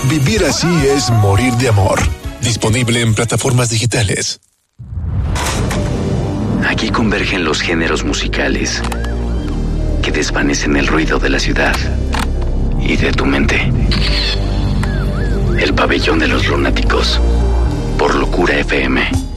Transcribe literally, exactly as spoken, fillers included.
Vivir así es morir de amor. Disponible en plataformas digitales. Aquí convergen los géneros musicales que desvanecen el ruido de la ciudad y de tu mente. El pabellón de los lunáticos por Locura F M.